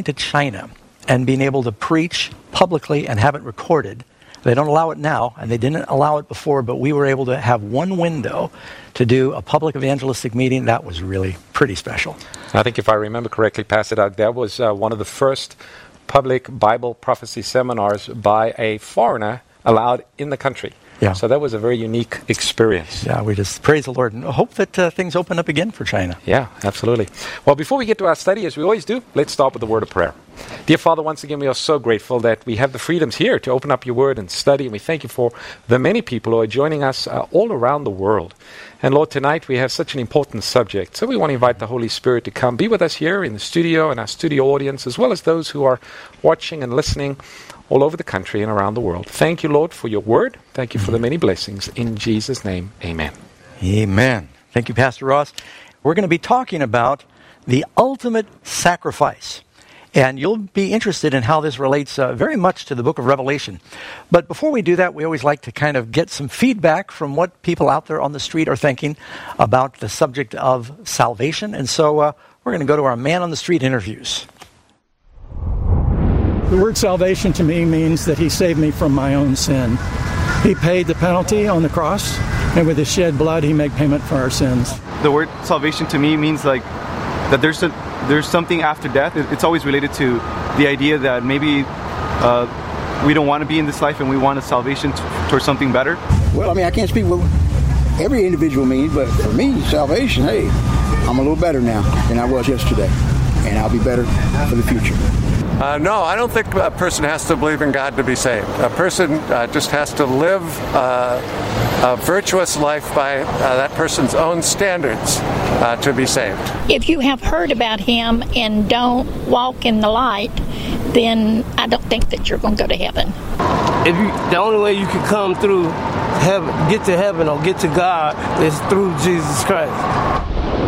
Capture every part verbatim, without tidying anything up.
to China and being able to preach publicly and have it recorded. They don't allow it now, and they didn't allow it before, but we were able to have one window to do a public evangelistic meeting. That was really pretty special. I think if I remember correctly, Pastor Doug, that was uh, one of the first public Bible prophecy seminars by a foreigner allowed in the country. Yeah. So that was a very unique experience. Yeah, we just praise the Lord and hope that uh, things open up again for China. Yeah, absolutely. Well, before we get to our study, as we always do, let's start with a word of prayer. Dear Father, once again, we are so grateful that we have the freedoms here to open up your word and study, and we thank you for the many people who are joining us uh, all around the world. And Lord, tonight we have such an important subject, so we want to invite the Holy Spirit to come be with us here in the studio and our studio audience, as well as those who are watching and listening all over the country and around the world. Thank you, Lord, for your word. Thank you for the many blessings. In Jesus' name, amen. Amen. Thank you, Pastor Ross. We're going to be talking about the ultimate sacrifice. And you'll be interested in how this relates uh, very much to the book of Revelation. But before we do that, we always like to kind of get some feedback from what people out there on the street are thinking about the subject of salvation. And so uh, we're going to go to our man on the street interviews. The word salvation to me means that he saved me from my own sin. He paid the penalty on the cross, and with his shed blood, he made payment for our sins. The word salvation to me means like that there's a, there's something after death. It's always related to the idea that maybe uh, we don't want to be in this life and we want a salvation t- towards something better. Well, I mean, I can't speak what every individual means, but for me, salvation, hey, I'm a little better now than I was yesterday, and I'll be better for the future. Uh, no, I don't think a person has to believe in God to be saved. A person uh, just has to live uh, a virtuous life by uh, that person's own standards uh, to be saved. If you have heard about him and don't walk in the light, then I don't think that you're going to go to heaven. If you, the only way you can come through heaven, get to heaven or get to God is through Jesus Christ.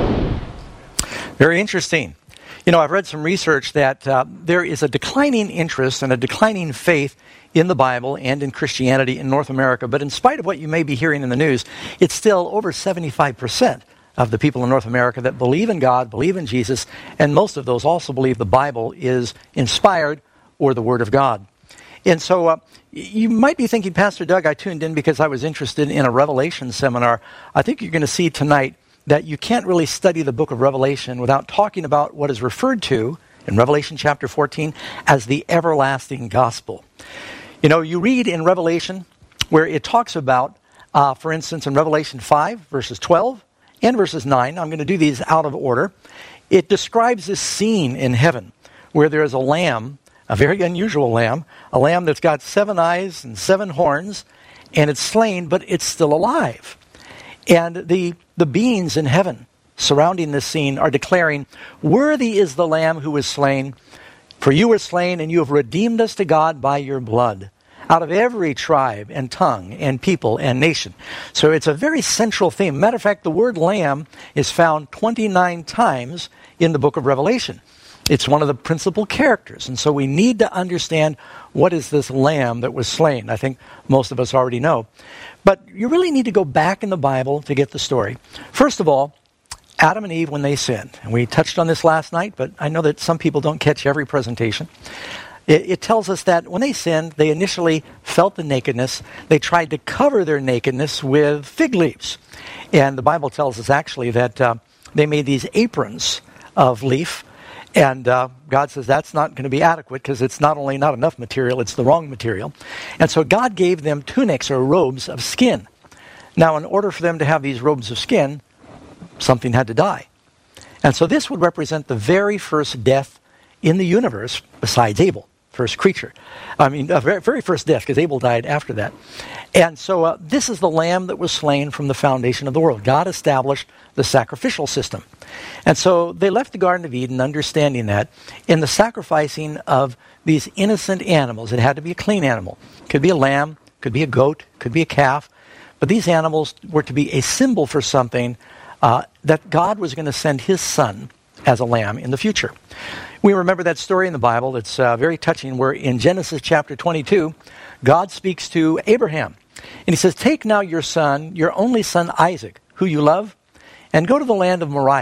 Very interesting. You know, I've read some research that uh, there is a declining interest and a declining faith in the Bible and in Christianity in North America. But in spite of what you may be hearing in the news, it's still over seventy-five percent of the people in North America that believe in God, believe in Jesus, and most of those also believe the Bible is inspired or the Word of God. And so uh, you might be thinking, Pastor Doug, I tuned in because I was interested in a Revelation seminar. I think you're going to see tonight that you can't really study the book of Revelation without talking about what is referred to in Revelation chapter fourteen as the everlasting gospel. You know, you read in Revelation where it talks about, uh, for instance, in Revelation five, verses twelve and verses nine, I'm going to do these out of order. It describes this scene in heaven where there is a lamb, a very unusual lamb, a lamb that's got seven eyes and seven horns, and it's slain, but it's still alive. And the, the beings in heaven surrounding this scene are declaring, "Worthy is the Lamb who was slain, for you were slain, and you have redeemed us to God by your blood, out of every tribe and tongue and people and nation." So it's a very central theme. Matter of fact, the word lamb is found twenty-nine times in the book of Revelation. It's one of the principal characters. And so we need to understand what is this lamb that was slain. I think most of us already know. But you really need to go back in the Bible to get the story. First of all, Adam and Eve, when they sinned, and we touched on this last night, but I know that some people don't catch every presentation. It, it tells us that when they sinned, they initially felt the nakedness. They tried to cover their nakedness with fig leaves. And the Bible tells us actually that uh, they made these aprons of leaf. And uh, God says that's not going to be adequate because it's not only not enough material, it's the wrong material. And so God gave them tunics or robes of skin. Now, in order for them to have these robes of skin, something had to die. And so this would represent the very first death in the universe besides Abel, first creature. I mean, the very, very first death, because Abel died after that. And so uh, this is the lamb that was slain from the foundation of the world. God established the sacrificial system. And so they left the Garden of Eden understanding that in the sacrificing of these innocent animals, it had to be a clean animal. It could be a lamb, could be a goat, could be a calf. But these animals were to be a symbol for something uh, that God was going to send his son as a lamb in the future. We remember that story in the Bible that's uh, very touching, where in Genesis chapter twenty-two, God speaks to Abraham. And he says, "Take now your son, your only son Isaac, who you love, and go to the land of Moriah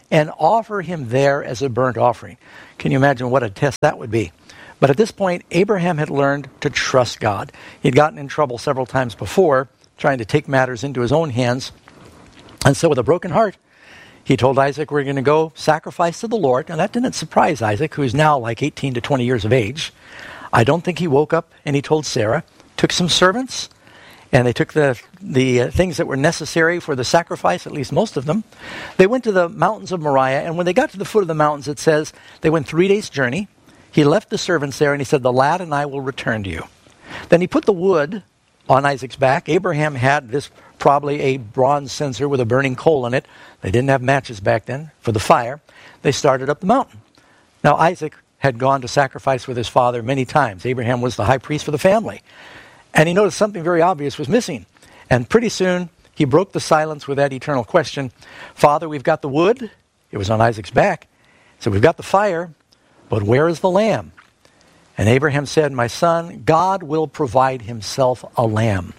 and offer him there as a burnt offering. Can you imagine what a test that would be? But at this point, Abraham had learned to trust God. He'd gotten in trouble several times before, trying to take matters into his own hands. And so with a broken heart, he told Isaac, we're going to go sacrifice to the Lord. And that didn't surprise Isaac, who is now like eighteen to twenty years of age. I don't think he woke up and he told Sarah, took some servants, and they took the, the uh, things that were necessary for the sacrifice, at least most of them. They went to the mountains of Moriah, and when they got to the foot of the mountains, it says they went three days' journey. He left the servants there, and he said, the lad and I will return to you. Then he put the wood on Isaac's back. Abraham had this probably a bronze censer with a burning coal in it. They didn't have matches back then for the fire. They started up the mountain. Now, Isaac had gone to sacrifice with his father many times. Abraham was the high priest for the family. And he noticed something very obvious was missing. And pretty soon, he broke the silence with that eternal question. Father, we've got the wood. It was on Isaac's back. So we've got the fire, but where is the lamb? And Abraham said, my son, God will provide himself a lamb.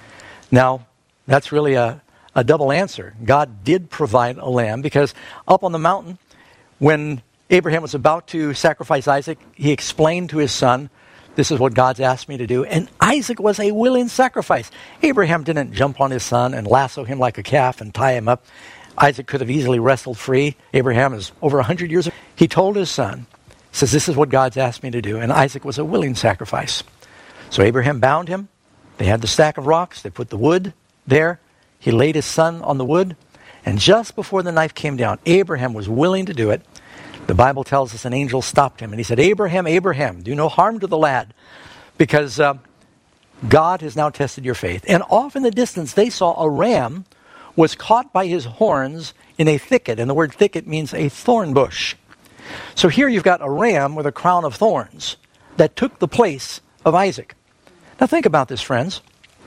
Now, that's really a, a double answer. God did provide a lamb because up on the mountain, when Abraham was about to sacrifice Isaac, he explained to his son, this is what God's asked me to do. And Isaac was a willing sacrifice. Abraham didn't jump on his son and lasso him like a calf and tie him up. Isaac could have easily wrestled free. Abraham is over one hundred years old. He told his son, says, this is what God's asked me to do. And Isaac was a willing sacrifice. So Abraham bound him. They had the stack of rocks. They put the wood there. He laid his son on the wood. And just before the knife came down, Abraham was willing to do it. The Bible tells us an angel stopped him. And he said, Abraham, Abraham, do no harm to the lad. Because uh, God has now tested your faith. And off in the distance, they saw a ram was caught by his horns in a thicket. And the word thicket means a thorn bush. So here you've got a ram with a crown of thorns that took the place of Isaac. Now think about this, friends.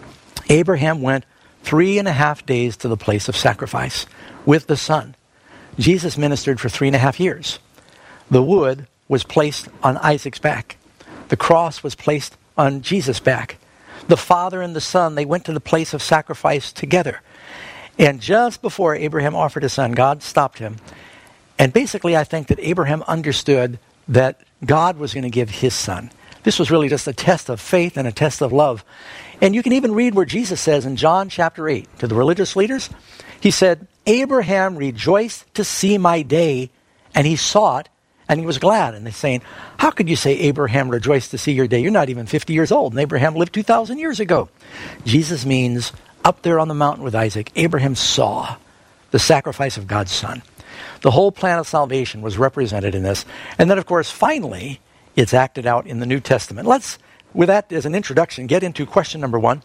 Abraham went three and a half days to the place of sacrifice with the son. Jesus ministered for three and a half years. The wood was placed on Isaac's back. The cross was placed on Jesus' back. The father and the son, they went to the place of sacrifice together. And just before Abraham offered his son, God stopped him. And basically, I think that Abraham understood that God was going to give his son. This was really just a test of faith and a test of love. And you can even read where Jesus says in John chapter eight to the religious leaders, he said, Abraham rejoiced to see my day, and he saw it, and he was glad. And they're saying, how could you say Abraham rejoiced to see your day? You're not even fifty years old, and Abraham lived two thousand years ago. Jesus means up there on the mountain with Isaac, Abraham saw the sacrifice of God's son. The whole plan of salvation was represented in this. And then, of course, finally, it's acted out in the New Testament. Let's, with that as an introduction, get into question number one.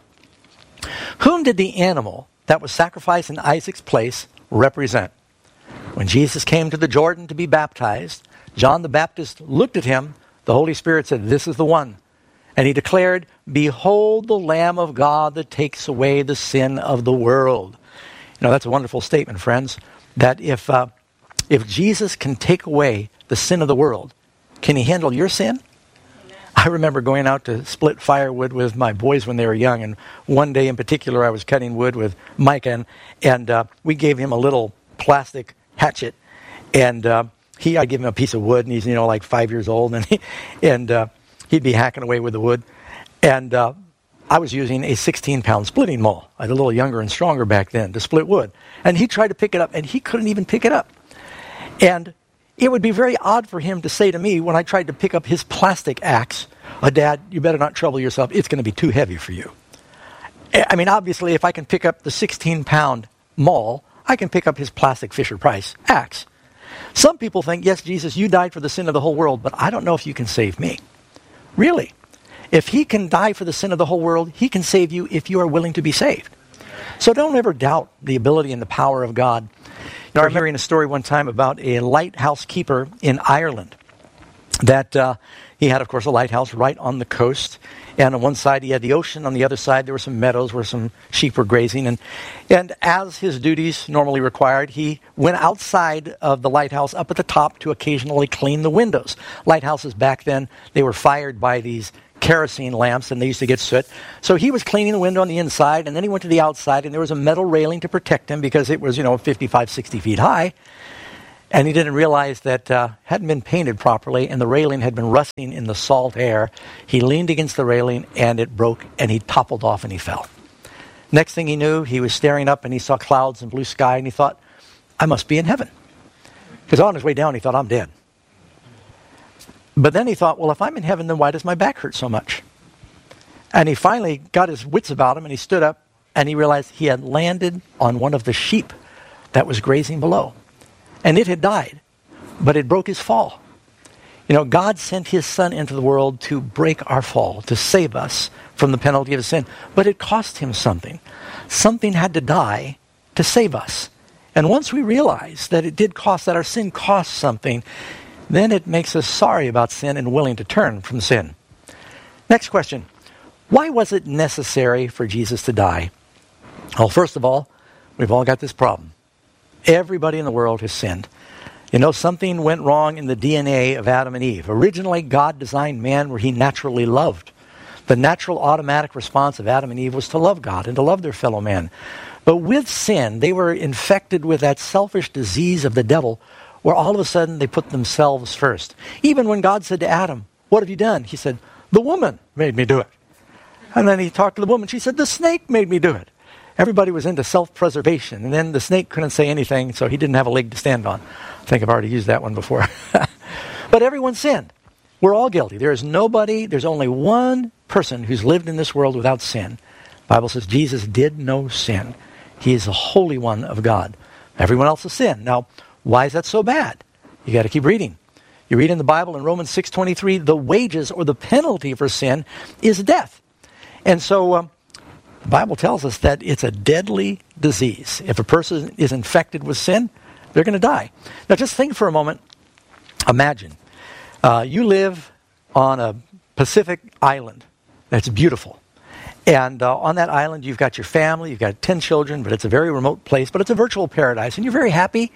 Whom did the animal that was sacrificed in Isaac's place represent? When Jesus came to the Jordan to be baptized, John the Baptist looked at him. The Holy Spirit said, this is the one. And he declared, behold the Lamb of God that takes away the sin of the world. You know, that's a wonderful statement, friends, that if uh, if Jesus can take away the sin of the world, can he handle your sin? I remember going out to split firewood with my boys when they were young, and one day in particular I was cutting wood with Micah, and, and uh, we gave him a little plastic hatchet, and uh, he, I'd give him a piece of wood, and he's, you know, like five years old, and, he, and uh, he'd be hacking away with the wood, and uh, I was using a sixteen-pound splitting maul. I was a little younger and stronger back then to split wood, and he tried to pick it up, and he couldn't even pick it up. And it would be very odd for him to say to me when I tried to pick up his plastic axe, oh, Dad, you better not trouble yourself. It's going to be too heavy for you. I mean, obviously, if I can pick up the sixteen-pound maul, I can pick up his plastic Fisher-Price axe. Some people think, yes, Jesus, you died for the sin of the whole world, but I don't know if you can save me. Really? If he can die for the sin of the whole world, he can save you if you are willing to be saved. So don't ever doubt the ability and the power of God. You know, I remember hearing a story one time about a lighthouse keeper in Ireland. That uh, he had, of course, a lighthouse right on the coast. And on one side he had the ocean. On the other side there were some meadows where some sheep were grazing. And, and as his duties normally required, he went outside of the lighthouse up at the top to occasionally clean the windows. Lighthouses back then, they were fired by these kerosene lamps, and they used to get soot. So he was cleaning the window on the inside, and then he went to the outside, and there was a metal railing to protect him because it was, you know, fifty-five, sixty feet high. And he didn't realize that uh, hadn't been painted properly, and the railing had been rusting in the salt air. He leaned against the railing, and it broke, and he toppled off, and he fell. Next thing he knew, he was staring up, and he saw clouds and blue sky, and he thought, I must be in heaven. Because on his way down, he thought, I'm dead. But then he thought, well, if I'm in heaven, then why does my back hurt so much? And he finally got his wits about him, and he stood up, and he realized he had landed on one of the sheep that was grazing below. And it had died, but it broke his fall. You know, God sent his Son into the world to break our fall, to save us from the penalty of sin. But it cost him something. Something had to die to save us. And once we realize that it did cost, that our sin cost something, then it makes us sorry about sin and willing to turn from sin. Next question. Why was it necessary for Jesus to die? Well, first of all, we've all got this problem. Everybody in the world has sinned. You know, something went wrong in the D N A of Adam and Eve. Originally, God designed man where he naturally loved. The natural automatic response of Adam and Eve was to love God and to love their fellow man. But with sin, they were infected with that selfish disease of the devil, where all of a sudden they put themselves first. Even when God said to Adam, what have you done? He said, the woman made me do it. And then he talked to the woman. She said, the snake made me do it. Everybody was into self-preservation. And then the snake couldn't say anything, so he didn't have a leg to stand on. I think I've already used that one before. But everyone sinned. We're all guilty. There is nobody, there's only one person who's lived in this world without sin. The Bible says Jesus did no sin. He is the Holy One of God. Everyone else has sinned. Now, why is that so bad? You got to keep reading. You read in the Bible in Romans six twenty-three, the wages or the penalty for sin is death. And so um, the Bible tells us that it's a deadly disease. If a person is infected with sin, they're going to die. Now just think for a moment. Imagine uh, you live on a Pacific island that's beautiful. And uh, on that island, you've got your family, you've got ten children, but it's a very remote place, but it's a virtual paradise. And you're very happy,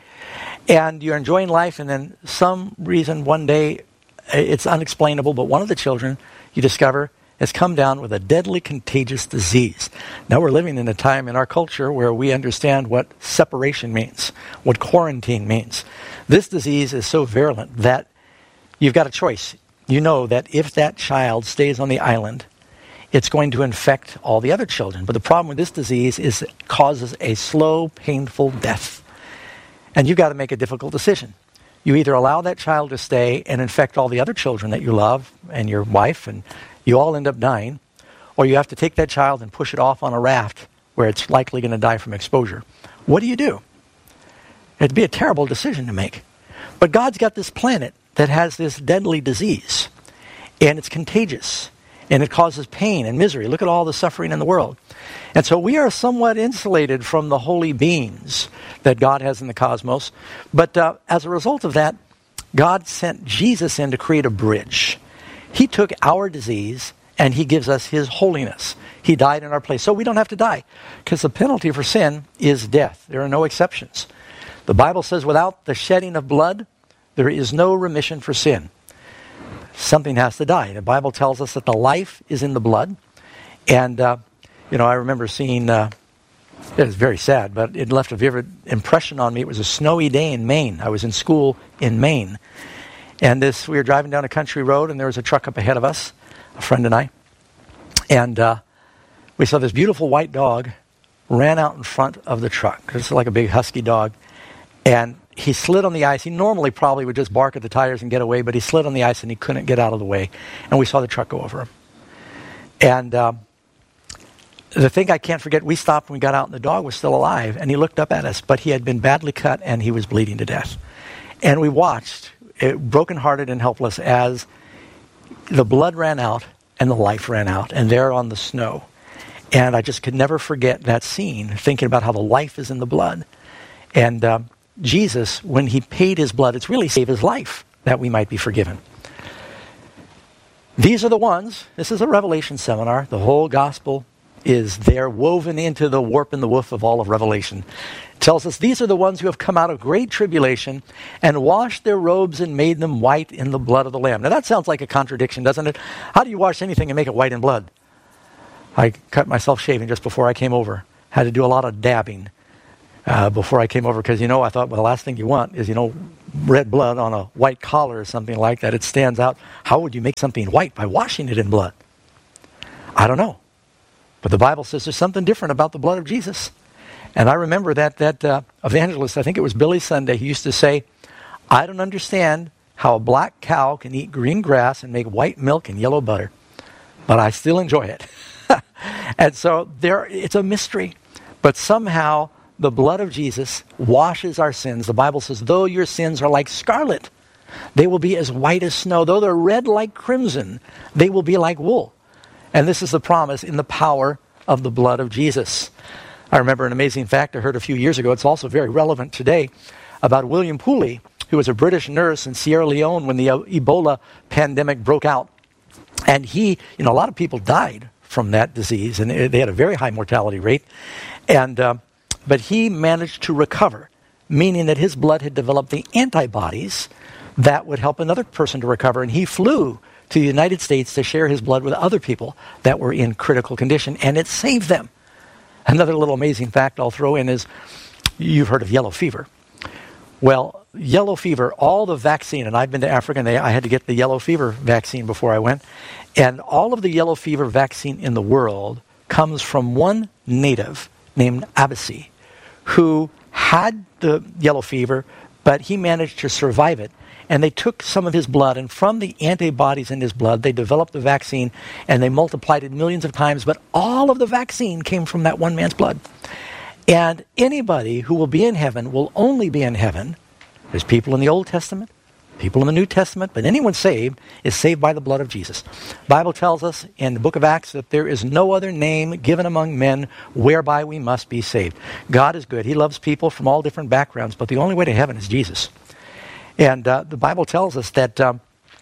and you're enjoying life, and then some reason, one day, it's unexplainable, but one of the children, you discover, has come down with a deadly contagious disease. Now we're living in a time in our culture where we understand what separation means, what quarantine means. This disease is so virulent that you've got a choice. You know that if that child stays on the island, it's going to infect all the other children. But the problem with this disease is it causes a slow, painful death. And you've got to make a difficult decision. You either allow that child to stay and infect all the other children that you love and your wife, and you all end up dying, or you have to take that child and push it off on a raft where it's likely going to die from exposure. What do you do? It'd be a terrible decision to make. But God's got this planet that has this deadly disease, and it's contagious, and it causes pain and misery. Look at all the suffering in the world. And so we are somewhat insulated from the holy beings that God has in the cosmos. But uh, as a result of that, God sent Jesus in to create a bridge. He took our disease and he gives us his holiness. He died in our place. So we don't have to die, because the penalty for sin is death. There are no exceptions. The Bible says without the shedding of blood, there is no remission for sin. Something has to die. The Bible tells us that the life is in the blood. And, uh, you know, I remember seeing, uh, it was very sad, but it left a vivid impression on me. It was a snowy day in Maine. I was in school in Maine. And this, we were driving down a country road, and there was a truck up ahead of us, a friend and I. And uh, we saw this beautiful white dog ran out in front of the truck. It's like a big husky dog. And he slid on the ice. He normally probably would just bark at the tires and get away, but he slid on the ice and he couldn't get out of the way. And we saw the truck go over him. And uh, the thing I can't forget, we stopped and we got out, and the dog was still alive. And he looked up at us, but he had been badly cut and he was bleeding to death. And we watched, it, brokenhearted and helpless, as the blood ran out and the life ran out, and there on the snow. And I just could never forget that scene, thinking about how the life is in the blood. And uh, Jesus, when he paid his blood, it's really saved his life that we might be forgiven. These are the ones, this is a Revelation seminar. The whole gospel is there, woven into the warp and the woof of all of Revelation. It tells us these are the ones who have come out of great tribulation and washed their robes and made them white in the blood of the Lamb. Now that sounds like a contradiction, doesn't it? How do you wash anything and make it white in blood? I cut myself shaving just before I came over. Had to do a lot of dabbing. uh, before I came over because, you know, I thought, well, the last thing you want is, you know, red blood on a white collar or something like that. It stands out. How would you make something white? By washing it in blood. I don't know. But the Bible says there's something different about the blood of Jesus. And I remember that that uh, evangelist, I think it was Billy Sunday, he used to say, I don't understand how a black cow can eat green grass and make white milk and yellow butter, but I still enjoy it. And so there, it's a mystery. But somehow the blood of Jesus washes our sins. The Bible says, though your sins are like scarlet, they will be as white as snow. Though they're red like crimson, they will be like wool. And this is the promise in the power of the blood of Jesus. I remember an amazing fact I heard a few years ago. It's also very relevant today about William Pooley, who was a British nurse in Sierra Leone when the Ebola pandemic broke out. And he, you know, a lot of people died from that disease, and they had a very high mortality rate. And uh, but he managed to recover, meaning that his blood had developed the antibodies that would help another person to recover. And he flew to the United States to share his blood with other people that were in critical condition, and it saved them. Another little amazing fact I'll throw in is, you've heard of yellow fever. Well, yellow fever, all the vaccine, and I've been to Africa, and they, I had to get the yellow fever vaccine before I went, and all of the yellow fever vaccine in the world comes from one native named Abasi, who had the yellow fever, but he managed to survive it. And they took some of his blood, and from the antibodies in his blood, they developed the vaccine, and they multiplied it millions of times, but all of the vaccine came from that one man's blood. And anybody who will be in heaven will only be in heaven. There's people in the Old Testament, people in the New Testament, but anyone saved is saved by the blood of Jesus. The Bible tells us in the book of Acts that there is no other name given among men whereby we must be saved. God is good. He loves people from all different backgrounds, but the only way to heaven is Jesus. And uh, the Bible tells us that um,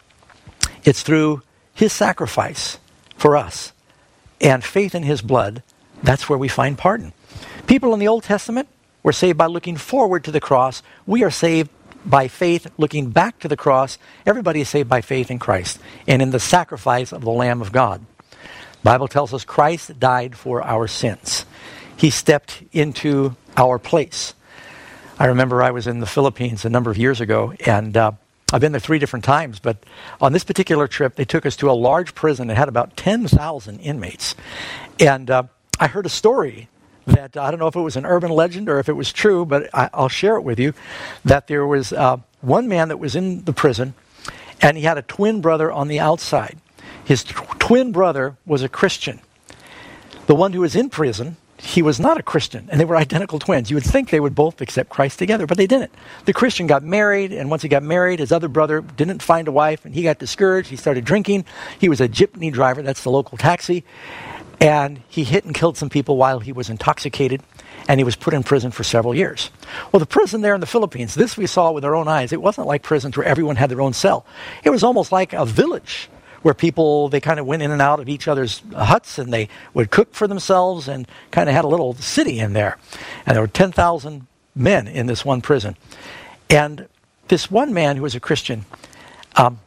it's through his sacrifice for us and faith in his blood, that's where we find pardon. People in the Old Testament were saved by looking forward to the cross. We are saved by faith looking back to the cross. Everybody is saved by faith in Christ and in the sacrifice of the Lamb of God. The Bible tells us Christ died for our sins. He stepped into our place. I remember I was in the Philippines a number of years ago, and uh, I've been there three different times, but on this particular trip, they took us to a large prison that had about ten thousand inmates. And uh, I heard a story that, I don't know if it was an urban legend or if it was true, but I, I'll share it with you, that there was uh, one man that was in the prison, and he had a twin brother on the outside. His t- twin brother was a Christian. The one who was in prison, he was not a Christian, and they were identical twins. You would think they would both accept Christ together, but they didn't. The Christian got married, and once he got married, his other brother didn't find a wife, and he got discouraged. He started drinking. He was a jeepney driver, that's the local taxi, and he hit and killed some people while he was intoxicated, and he was put in prison for several years. Well, the prison there in the Philippines, this we saw with our own eyes. It wasn't like prisons where everyone had their own cell. It was almost like a village where people, they kind of went in and out of each other's huts, and they would cook for themselves and kind of had a little city in there. And there were ten thousand men in this one prison. And this one man who was a Christian, um,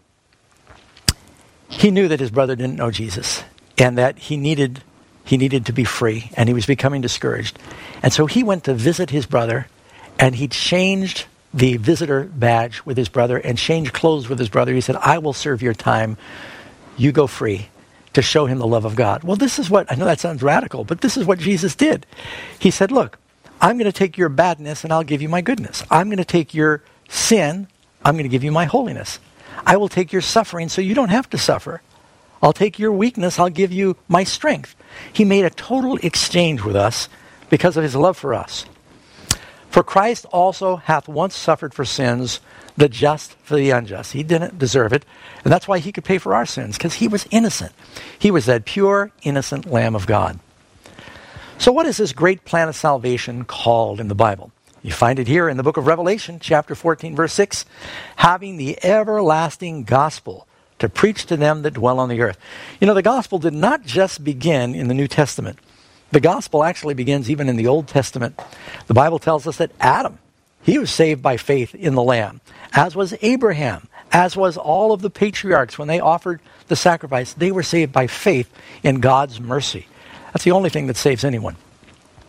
he knew that his brother didn't know Jesus and that he needed he needed to be free, and he was becoming discouraged. And so he went to visit his brother, and he changed the visitor badge with his brother and changed clothes with his brother. He said, I will serve your time. You go free, to show him the love of God. Well, this is what, I know that sounds radical, but this is what Jesus did. He said, look, I'm going to take your badness and I'll give you my goodness. I'm going to take your sin, I'm going to give you my holiness. I will take your suffering so you don't have to suffer. I'll take your weakness, I'll give you my strength. He made a total exchange with us because of his love for us. For Christ also hath once suffered for sins, the just for the unjust. He didn't deserve it. And that's why he could pay for our sins, because he was innocent. He was that pure, innocent Lamb of God. So what is this great plan of salvation called in the Bible? You find it here in the book of Revelation, chapter fourteen, verse six. Having the everlasting gospel to preach to them that dwell on the earth. You know, the gospel did not just begin in the New Testament. The gospel actually begins even in the Old Testament. The Bible tells us that Adam, he was saved by faith in the Lamb, as was Abraham, as was all of the patriarchs when they offered the sacrifice. They were saved by faith in God's mercy. That's the only thing that saves anyone.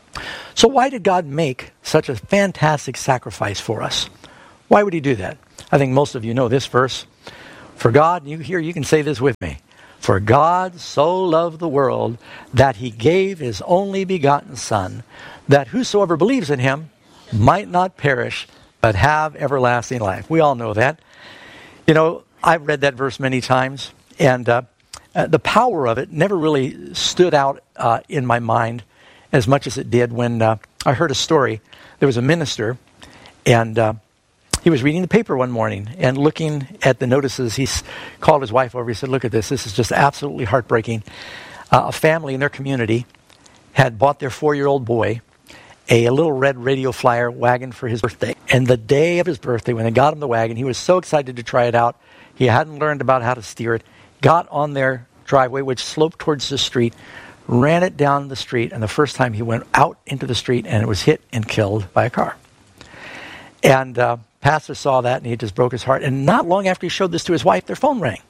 So why did God make such a fantastic sacrifice for us? Why would he do that? I think most of you know this verse. For God, you here you can say this with me. For God so loved the world that he gave his only begotten Son, that whosoever believes in him might not perish, but have everlasting life. We all know that. You know, I've read that verse many times, and uh, uh, the power of it never really stood out uh, in my mind as much as it did when uh, I heard a story. There was a minister, and uh, he was reading the paper one morning and looking at the notices. He s- called his wife over. He said, look at this. This is just absolutely heartbreaking. Uh, a family in their community had bought their four-year-old boy a, a little red radio flyer wagon for his birthday. And the day of his birthday, when they got him the wagon, he was so excited to try it out. He hadn't learned about how to steer it. Got on their driveway, which sloped towards the street, ran it down the street, and the first time he went out into the street and it was hit and killed by a car. And uh, pastor saw that and he just broke his heart. And not long after he showed this to his wife, their phone rang.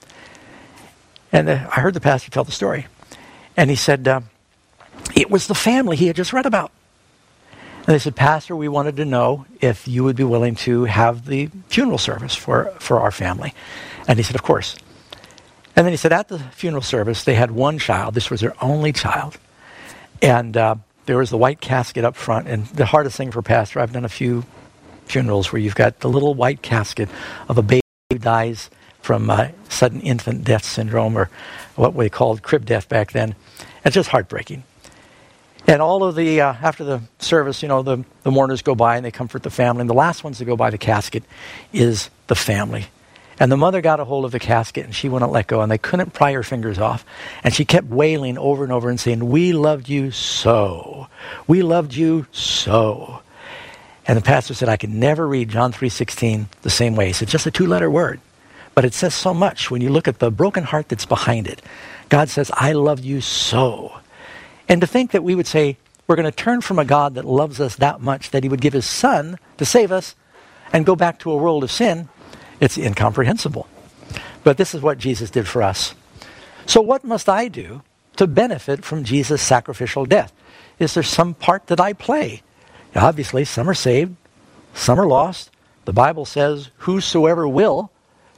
And uh, I heard the pastor tell the story. And he said, uh, it was the family he had just read about. And they said, Pastor, we wanted to know if you would be willing to have the funeral service for, for our family. And he said, of course. And then he said, at the funeral service, they had one child. This was their only child. And uh, there was the white casket up front. And the hardest thing for pastor, I've done a few funerals where you've got the little white casket of a baby who dies from uh, sudden infant death syndrome, or what we called crib death back then. It's just heartbreaking. And all of the, uh, after the service, you know, the, the mourners go by and they comfort the family. And the last ones to go by the casket is the family. And the mother got a hold of the casket and she wouldn't let go. And they couldn't pry her fingers off. And she kept wailing over and over and saying, we loved you so. We loved you so. And the pastor said, I can never read John three sixteen the same way. He said, just a two-letter word. But it says so much when you look at the broken heart that's behind it. God says, I love you so. And to think that we would say, we're going to turn from a God that loves us that much, that he would give his Son to save us and go back to a world of sin, it's incomprehensible. But this is what Jesus did for us. So what must I do to benefit from Jesus' sacrificial death? Is there some part that I play? Obviously, some are saved, some are lost. The Bible says, whosoever will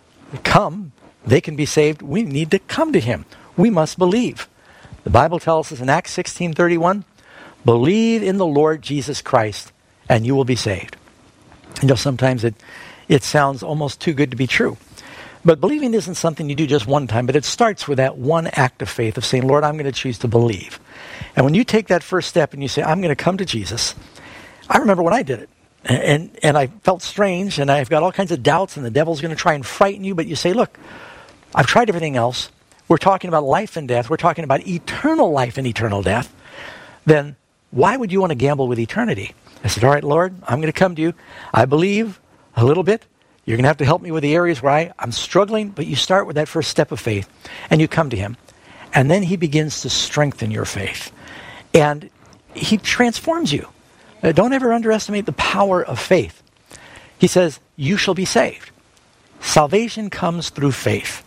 come, they can be saved. We need to come to him. We must believe. The Bible tells us in Acts sixteen thirty-one, believe in the Lord Jesus Christ and you will be saved. You know, sometimes it, it sounds almost too good to be true. But believing isn't something you do just one time, but it starts with that one act of faith of saying, Lord, I'm going to choose to believe. And when you take that first step and you say, I'm going to come to Jesus, I remember when I did it. And, and I felt strange and I've got all kinds of doubts and the devil's going to try and frighten you, but you say, look, I've tried everything else. We're talking about life and death. We're talking about eternal life and eternal death. Then why would you want to gamble with eternity? I said, all right, Lord, I'm going to come to you. I believe a little bit. You're going to have to help me with the areas where I, I'm struggling, but you start with that first step of faith and you come to him. And then he begins to strengthen your faith. And he transforms you. Uh, don't ever underestimate the power of faith. He says, you shall be saved. Salvation comes through faith.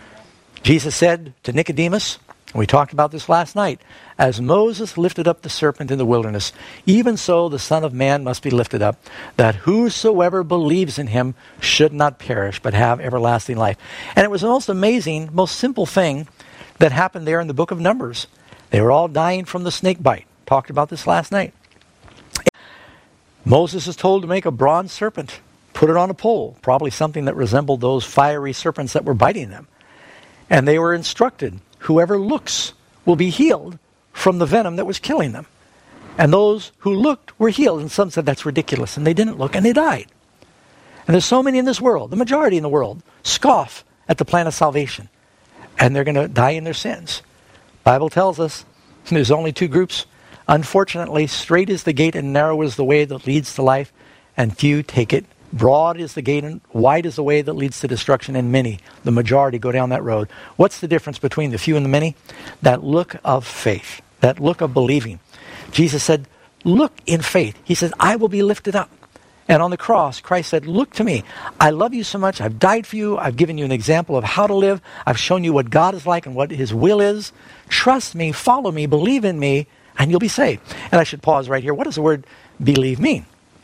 Jesus said to Nicodemus, and we talked about this last night, as Moses lifted up the serpent in the wilderness, even so the Son of Man must be lifted up, that whosoever believes in him should not perish, but have everlasting life. And it was the most amazing, most simple thing that happened there in the book of Numbers. They were all dying from the snake bite. Talked about this last night. Moses is told to make a bronze serpent, put it on a pole, probably something that resembled those fiery serpents that were biting them. And they were instructed, whoever looks will be healed from the venom that was killing them. And those who looked were healed. And some said, that's ridiculous. And they didn't look, and they died. And there's so many in this world, the majority in the world, scoff at the plan of salvation. And they're going to die in their sins. The Bible tells us there's only two groups. Unfortunately, straight is the gate and narrow is the way that leads to life, and few take it. Broad is the gate and wide is the way that leads to destruction, and many, the majority, go down that road. What's the difference between the few and the many? That look of faith, that look of believing. Jesus said, look in faith. He says, I will be lifted up. And on the cross, Christ said, look to me. I love you so much. I've died for you. I've given you an example of how to live. I've shown you what God is like and what his will is. Trust me, follow me, believe in me, and you'll be saved. And I should pause right here. What does the word believe mean?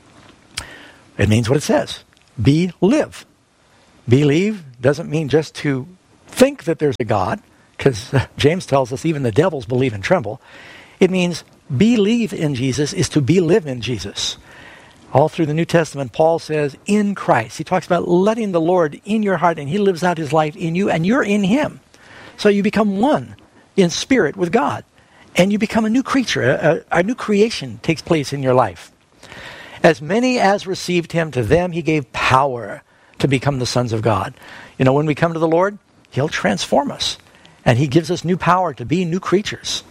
It means what it says. Be, live. Believe doesn't mean just to think that there's a God, because James tells us even the devils believe and tremble. It means believe in Jesus is to be live in Jesus. All through the New Testament, Paul says, in Christ. He talks about letting the Lord in your heart, and he lives out his life in you, and you're in him. So you become one in spirit with God, and you become a new creature. A, a, a new creation takes place in your life. As many as received him, to them he gave power to become the sons of God. You know, when we come to the Lord, he'll transform us, and he gives us new power to be new creatures.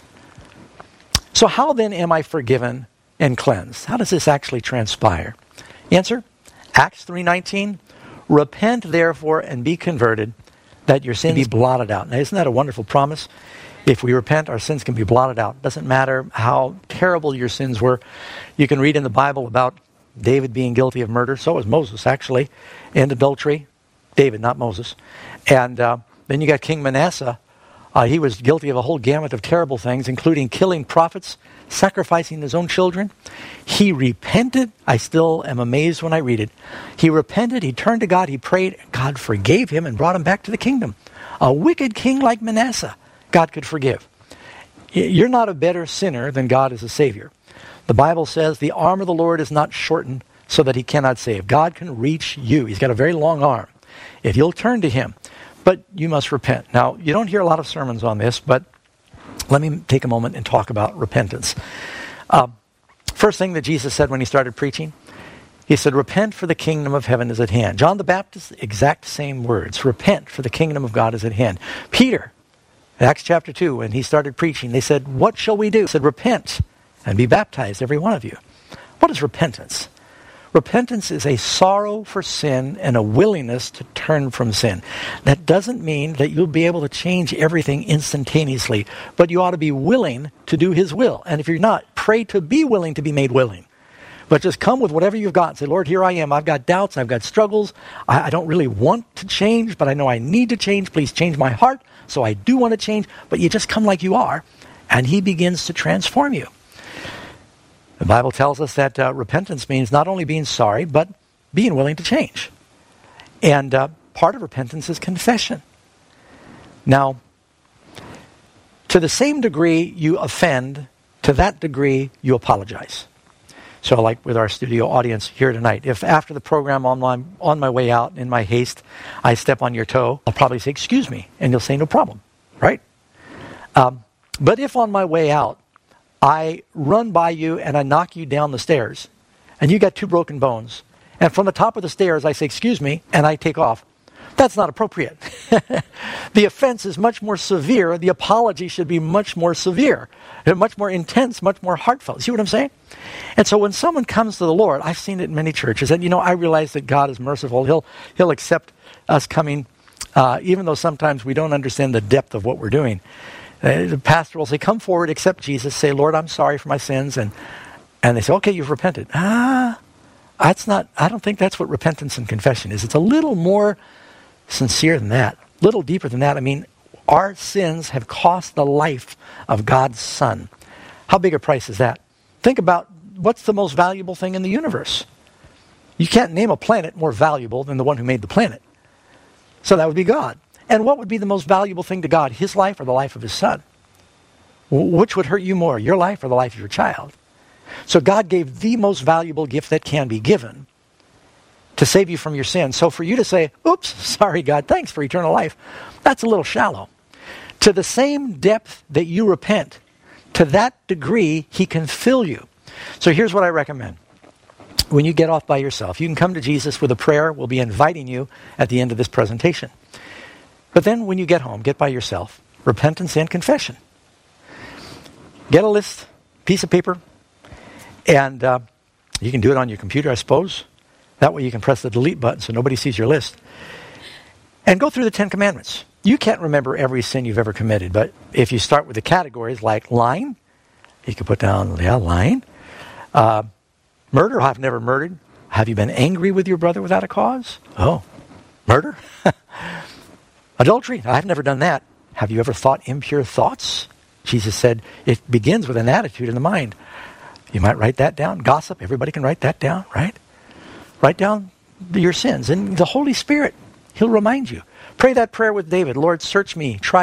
So how then am I forgiven and cleansed? How does this actually transpire? Answer, Acts three nineteen, repent therefore and be converted, that your sins be blotted out. Now isn't that a wonderful promise? If we repent, our sins can be blotted out. Doesn't matter how terrible your sins were. You can read in the Bible about David being guilty of murder. So was Moses, actually, and adultery. David, not Moses. And uh, then you got King Manasseh. Uh, he was guilty of a whole gamut of terrible things, including killing prophets, sacrificing his own children. He repented. I still am amazed when I read it. He repented. He turned to God. He prayed. God forgave him and brought him back to the kingdom. A wicked king like Manasseh, God could forgive. You're not a better sinner than God is a Savior. The Bible says the arm of the Lord is not shortened so that he cannot save. God can reach you. He's got a very long arm. If you'll turn to him, but you must repent. Now, you don't hear a lot of sermons on this, but let me take a moment and talk about repentance. Uh, first thing that Jesus said when he started preaching, he said, repent for the kingdom of heaven is at hand. John the Baptist, exact same words. Repent for the kingdom of God is at hand. Peter, in Acts chapter two, when he started preaching, they said, what shall we do? He said, repent and be baptized, every one of you. What is repentance? Repentance is a sorrow for sin and a willingness to turn from sin. That doesn't mean that you'll be able to change everything instantaneously, but you ought to be willing to do his will. And if you're not, pray to be willing to be made willing. But just come with whatever you've got and say, Lord, here I am. I've got doubts. I've got struggles. I, I don't really want to change, but I know I need to change. Please change my heart. So I do want to change. But you just come like you are, and he begins to transform you. The Bible tells us that uh, repentance means not only being sorry, but being willing to change. And uh, part of repentance is confession. Now, to the same degree you offend, to that degree you apologize. So like with our studio audience here tonight, if after the program on my, on my way out, in my haste, I step on your toe, I'll probably say, excuse me, and you'll say, no problem, right? Um, but if on my way out, I run by you and I knock you down the stairs, and you got two broken bones, and from the top of the stairs I say, excuse me, and I take off. That's not appropriate. The offense is much more severe. The apology should be much more severe, much more intense, much more heartfelt. See what I'm saying? And so when someone comes to the Lord, I've seen it in many churches, and you know, I realize that God is merciful. He'll, he'll accept us coming, uh, even though sometimes we don't understand the depth of what we're doing. Uh, the pastor will say, come forward, accept Jesus, say, Lord, I'm sorry for my sins. And and they say, okay, you've repented. Ah, that's not, I don't think that's what repentance and confession is. It's a little more sincere than that, a little deeper than that. I mean, our sins have cost the life of God's Son. How big a price is that? Think about what's the most valuable thing in the universe. You can't name a planet more valuable than the one who made the planet. So that would be God. And what would be the most valuable thing to God, his life or the life of his Son? Which would hurt you more, your life or the life of your child? So God gave the most valuable gift that can be given to save you from your sins. So for you to say, oops, sorry God, thanks for eternal life, that's a little shallow. To the same depth that you repent, to that degree he can fill you. So here's what I recommend. When you get off by yourself, you can come to Jesus with a prayer. We'll be inviting you at the end of this presentation. But then when you get home, get by yourself, repentance and confession. Get a list, piece of paper, and uh, you can do it on your computer, I suppose. That way you can press the delete button so nobody sees your list. And go through the Ten Commandments. You can't remember every sin you've ever committed, but if you start with the categories like lying, you can put down, yeah, lying. Uh, murder, I've never murdered. Have you been angry with your brother without a cause? Oh, murder? Adultery, I've never done that. Have you ever thought impure thoughts? Jesus said it begins with an attitude in the mind. You might write that down. Gossip, everybody can write that down, right? Write down your sins. And the Holy Spirit, He'll remind you. Pray that prayer with David. Lord, search me, try